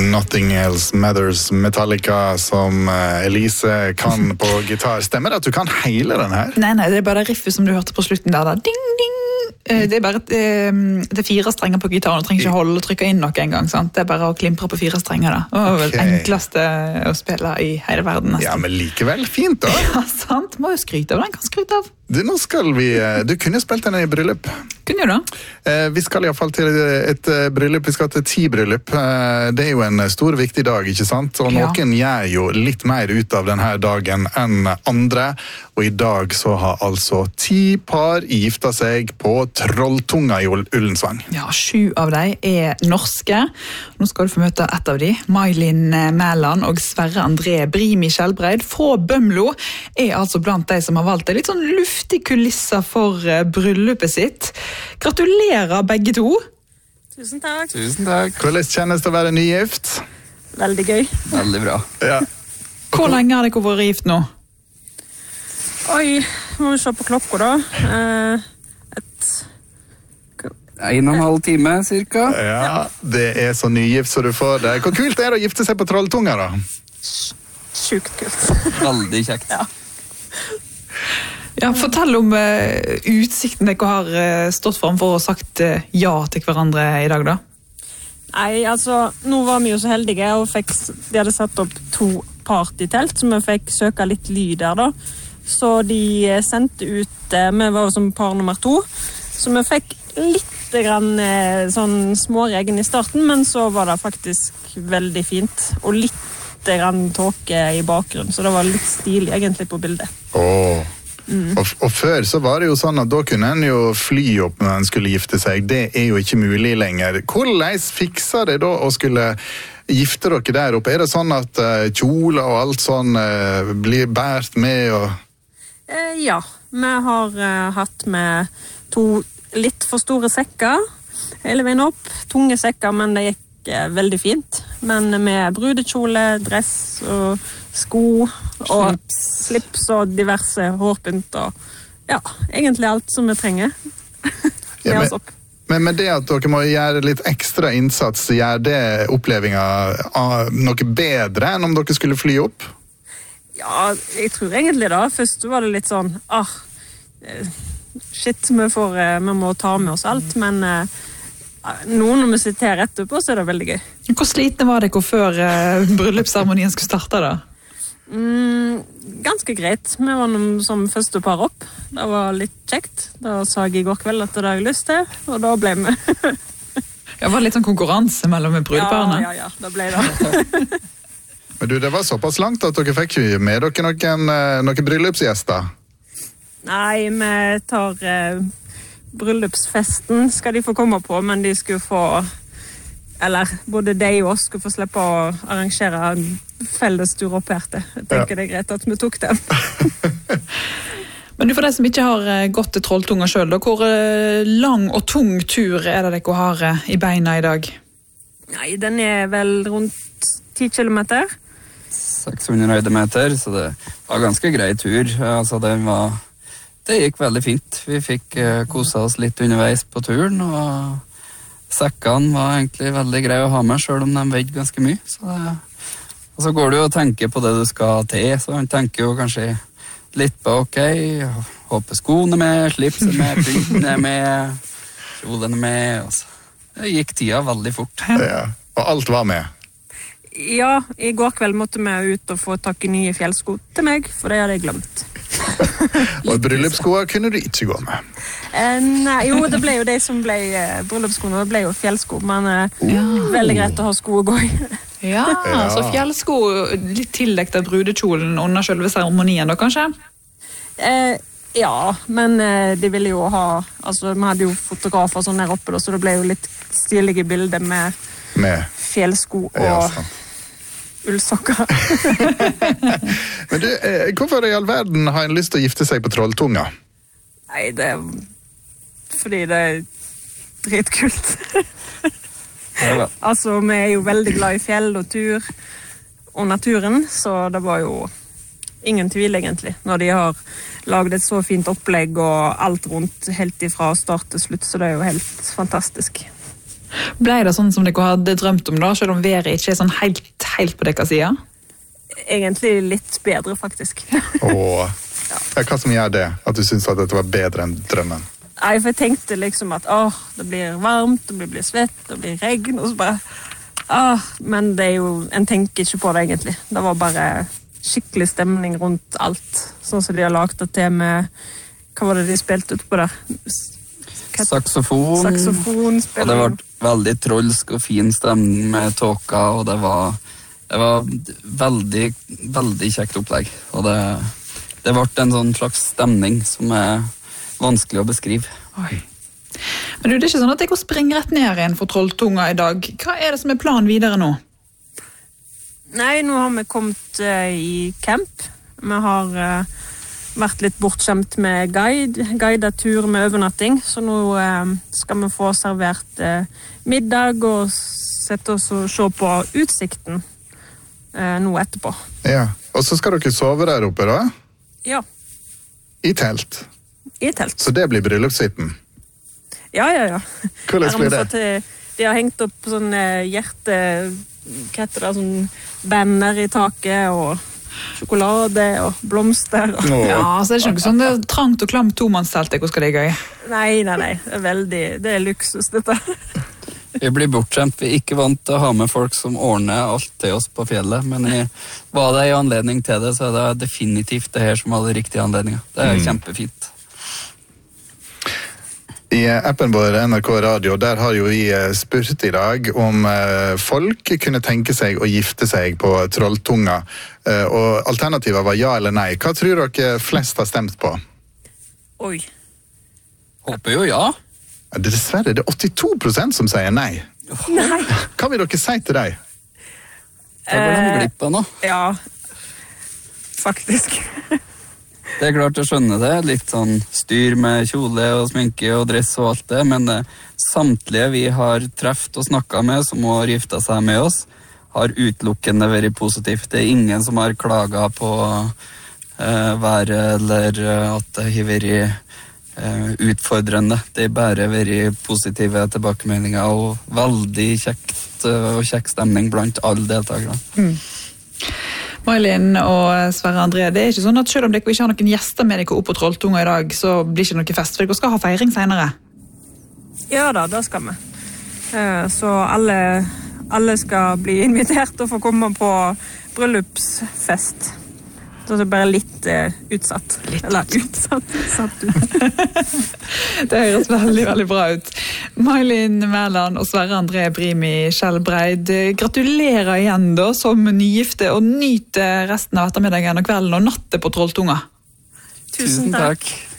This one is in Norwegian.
Nothing Else Matters, Metallica, som Elise kan på gitar. Stemmer det at du kan hele den her? Nei, det bare riffet som du hørte på slutten der. Ding, ding! Det bare det er 4 strenger på gitaren. Du trenger ikke holde og trykke inn noe en gang. Sant? Det bare å klimpre på 4 strenger. Da. Det var det enkleste å spille i hele verden. Nesten. Ja, men likevel fint da. Ja, sant. Må jo skryte av den. Kan skryte av. Nå skal vi... Du kunne spilt den i bryllup. Kunne jo da. Vi skal i hvert fall til et bryllup. Vi skal til 10 bryllup. Det er jo en stor, viktig dag, ikke sant? Og noen gjør jo litt mer ut av denne dagen enn andre. Og i dag så har altså 10 par gifta seg på Trolltunga i Ullensvang. Ja, 7 av dem er norske. Nå skal du få møte ett av dem. Mailin Mæland og Sverre André Brimi Kjellbreid fra Bømlo er altså blant de som har valgt en litt sånn luftig kulisser for bryllupet sitt. Gratulerer begge to. Tusen takk. Tusen takk. Hvordan kjennes det å være nygift? Veldig gøy. Veldig bra. Ja. Hvor lenge har dere vært gift nå? Oi, må vi se på klokka da. 1,5 time, cirka. Ja, det er så nygift så du får det. Hvor kult er det å gifte seg på Trolltunga da? Sjukt kult. Veldig kjekt. Ja. Ja, fortell om utsikten dere har stått framfor og sagt ja til hverandre i dag da. Nei, altså, nå var vi jo så heldige og de hadde satt opp 2 partytelt, så vi fikk søke litt lyd der da. Så de sendte ut, vi var som par nummer 2, så vi fikk litt grann sånn småregn i starten, men så var det faktisk veldig fint, og litt grann tåke i bakgrunnen, så det var litt stilig egentlig på bildet. Og før så var det jo sånn at da kunne en jo fly opp når en skulle gifte seg. Det er jo ikke mulig lenger. Hvordan fikser det da å skulle gifte dere der oppe? Er det sånn at kjole og alt sånn blir bært med? Ja, vi har hatt med 2 litt for store sekker hele veien opp. Tunge sekker, men det gikk veldig fint. Men med brudekjole, dress og sko og slips og diverse hårpynt og ja, egentlig alt som vi trenger. Men med det at dere må gjøre litt ekstra innsats, gjør det opplevelsen noe bedre enn om dere skulle fly opp? Ja, jeg tror egentlig da. Først var det litt sånn, shit, vi må ta med oss alt, men nå når vi sitter her etterpå, så er det veldig gøy. Hvor slitne var dere før bryllupsseremonien skulle starte da? Ganske greit. Vi var noen som første par opp. Det var litt kjekt. Da sa jeg i går kveld at det hadde jeg lyst til, og da ble vi. Det var litt sånn konkurranse mellom brudeparene. Ja, det ble det. Men du, det var såpass langt at dere fikk med dere noen bryllupsgjester? Nei, vi tar bryllupsfesten skal de få komme på, men de skulle få, eller både de og oss skulle få slippe å arrangere en felles tur opp her til. Jeg tenker det er greit at vi tok den. Men for de som ikke har gått til Trolltunga selv, hvor lang og tung tur er det dere har i beina i dag? Nei, den er vel rundt 10 kilometer. 600 høydemeter, så det var ganske grei tur. Altså, det gikk veldig fint. Vi fikk koset oss litt underveis på turen, og sekkene var egentlig veldig greie å ha med, selv om de veide ganske mye. Og så går du og tenker på det du skal til, så man tenker jo kanskje litt på håper skoene med, slipset med, pynten med, kjolen med, og så. Det gikk tida veldig fort. Ja, og alt var med? Ja, i går kveld måtte vi ut og få tak i nye fjellsko til meg, for det hadde jeg glemt. Og bryllupsskoer kunne du ikke gå med? Nei, jo, det ble jo det som ble bryllupsskoene, det ble jo fjellsko, men veldig greit å ha sko å gå i. Ja, så fjellsko litt tildekt av brudekjolen under selve seremonien da, kanskje? Ja, men de ville jo ha, altså vi hadde jo fotografer sånn der oppe da, så det ble jo litt stilige bilder med fjellsko og ullsokker. Men du, hvorfor i all verden har en lyst til å gifte seg på Trolltunga? Nei, det er fordi det er dritkult. Altså, vi er jo veldig glad i fjell og tur og naturen, så det var jo ingen tvil egentlig, når de har laget et så fint opplegg og alt rundt helt ifra start til slutt, så det er jo helt fantastisk. Ble det sånn som dere hadde drømt om da, selv om været ikke sånn helt på deres side? Egentlig litt bedre, faktisk. Hva som gjør det? At du synes at dette var bedre enn drømmen? Nei, for jeg tenkte liksom at det blir varmt, det blir svett, det blir regn, og så bare men det jo, en tenker ikke på det egentlig. Det var bare skikkelig stemning rundt alt, sånn som de har lagt det til med, hva var det de spilte ut på der? Saksofon, og det var veldig trolsk og fin stemning med tåka, og det var veldig, veldig kjekt opplegg, og det ble en sånn slags stemning som vanskelig å beskrive. Oi. Men det ikke sånn at jeg springer rett ned igjen for Trolltunga i dag. Hva det som planen videre nå? Nei, nå har vi kommet i camp. Vi har vært litt bortskjemt med guidet tur med overnatting, så nå skal vi få servert middag og sette oss og se på utsikten nå etterpå. Ja, og så skal dere sove der oppe da? Ja. I telt? I telt. Så det blir bryllupssuiten? Ja. Hvordan blir det? De har hengt opp sånn sånn banner i taket, og sjokolade og blomster. Ja, så det ikke noe sånn det trangt og klamt tomannstelt, hvor skal det gøy? Nei, det luksus dette. Vi blir bortskjemt, vi ikke vant til å ha med folk som ordner alt til oss på fjellet, men var det en anledning til det, så det definitivt det her som var det riktige anledningen. Det kjempefint. I appen vår NRK Radio, der har jo vi spurt i dag om folk kunne tenke seg å gifte seg på Trolltunga, og alternativet var ja eller nei. Hva tror dere flest har stemt på? Oi. Håper jo ja. Dessverre, det 82% som sier nei. Nei. Hva vil dere si til deg? Da går de glipp av noe. Ja, faktisk. Det klart å skjønne det, litt sånn styr med kjole og sminke og dress og alt det, men samtlige vi har treft og snakket med som har giftet seg med oss, har utelukkende vært positivt. Det ingen som har klaget på været eller at det har vært utfordrende. Det bare vært positive tilbakemeldinger og veldig kjekt og kjekk stemning blant alle deltakerne. May-Linn og Sverre André, det ikke sånn at selv om dere ikke har noen gjester med dere opp på Trolltunga i dag, så blir det ikke noe fest, for dere skal ha feiring senere? Ja da, det skal vi. Så alle skal bli invitert og få komme på bryllupsfest. Så det er bare litt utsatt. Utsatt. Det høres veldig, veldig bra ut. May-Linn Mæland og Sverre André Brimi Skjelbreid, gratulerer igjen da som nygifte, og nyt resten av ettermiddagen og kvelden og natte på Trolltunga. Tusen takk.